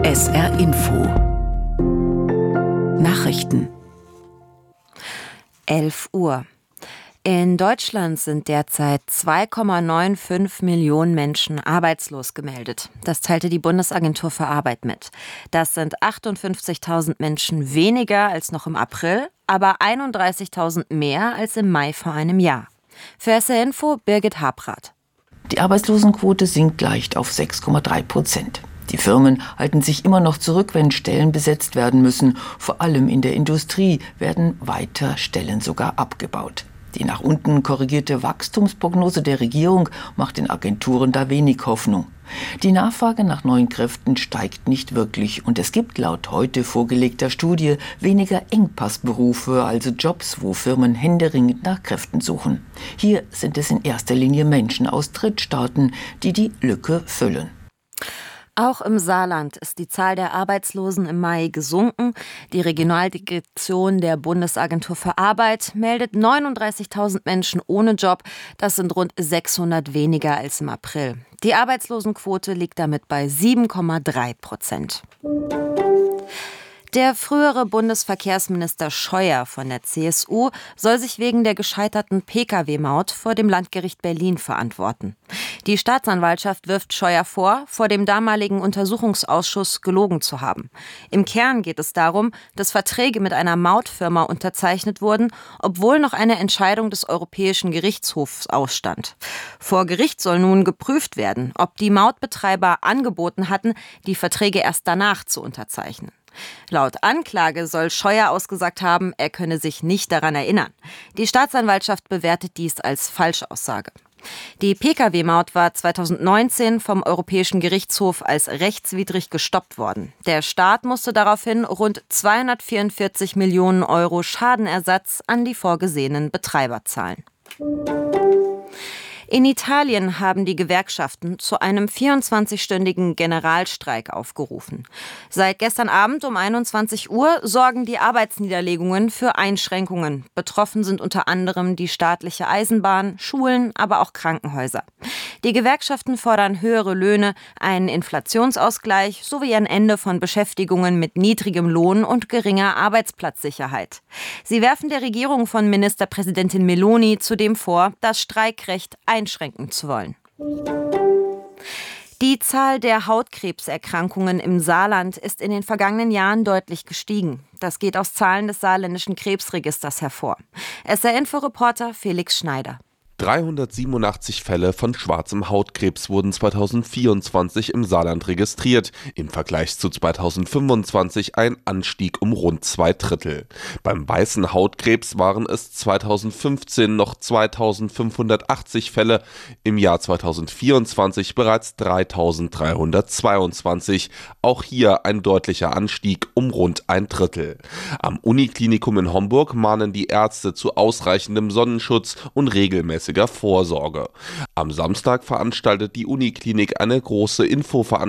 SR Info Nachrichten 11 Uhr. In Deutschland sind derzeit 2,95 Millionen Menschen arbeitslos gemeldet. Das teilte die Bundesagentur für Arbeit mit. Das sind 58.000 Menschen weniger als noch im April, aber 31.000 mehr als im Mai vor einem Jahr. Für SR Info Birgit Habrath. Die Arbeitslosenquote sinkt leicht auf 6,3%. Die Firmen halten sich immer noch zurück, wenn Stellen besetzt werden müssen. Vor allem in der Industrie werden weiter Stellen sogar abgebaut. Die nach unten korrigierte Wachstumsprognose der Regierung macht den Agenturen da wenig Hoffnung. Die Nachfrage nach neuen Kräften steigt nicht wirklich und es gibt laut heute vorgelegter Studie weniger Engpassberufe, also Jobs, wo Firmen händeringend nach Kräften suchen. Hier sind es in erster Linie Menschen aus Drittstaaten, die die Lücke füllen. Auch im Saarland ist die Zahl der Arbeitslosen im Mai gesunken. Die Regionaldirektion der Bundesagentur für Arbeit meldet 39.000 Menschen ohne Job. Das sind rund 600 weniger als im April. Die Arbeitslosenquote liegt damit bei 7,3%. Der frühere Bundesverkehrsminister Scheuer von der CSU soll sich wegen der gescheiterten Pkw-Maut vor dem Landgericht Berlin verantworten. Die Staatsanwaltschaft wirft Scheuer vor dem damaligen Untersuchungsausschuss gelogen zu haben. Im Kern geht es darum, dass Verträge mit einer Mautfirma unterzeichnet wurden, obwohl noch eine Entscheidung des Europäischen Gerichtshofs ausstand. Vor Gericht soll nun geprüft werden, ob die Mautbetreiber angeboten hatten, die Verträge erst danach zu unterzeichnen. Laut Anklage soll Scheuer ausgesagt haben, er könne sich nicht daran erinnern. Die Staatsanwaltschaft bewertet dies als Falschaussage. Die Pkw-Maut war 2019 vom Europäischen Gerichtshof als rechtswidrig gestoppt worden. Der Staat musste daraufhin rund 244 Millionen Euro Schadenersatz an die vorgesehenen Betreiber zahlen. In Italien haben die Gewerkschaften zu einem 24-stündigen Generalstreik aufgerufen. Seit gestern Abend um 21 Uhr sorgen die Arbeitsniederlegungen für Einschränkungen. Betroffen sind unter anderem die staatliche Eisenbahn, Schulen, aber auch Krankenhäuser. Die Gewerkschaften fordern höhere Löhne, einen Inflationsausgleich sowie ein Ende von Beschäftigungen mit niedrigem Lohn und geringer Arbeitsplatzsicherheit. Sie werfen der Regierung von Ministerpräsidentin Meloni zudem vor, das Streikrecht einschränken zu wollen. Die Zahl der Hautkrebserkrankungen im Saarland ist in den vergangenen Jahren deutlich gestiegen. Das geht aus Zahlen des saarländischen Krebsregisters hervor. SR-Info-Reporter Felix Schneider. 387 Fälle von schwarzem Hautkrebs wurden 2024 im Saarland registriert, im Vergleich zu 2025 ein Anstieg um rund 2/3. Beim weißen Hautkrebs waren es 2015 noch 2580 Fälle, im Jahr 2024 bereits 3322, auch hier ein deutlicher Anstieg um rund 1/3. Am Uniklinikum in Homburg mahnen die Ärzte zu ausreichendem Sonnenschutz und regelmäßiger Vorsorge. Am Samstag veranstaltet die Uniklinik eine große Infoveranstaltung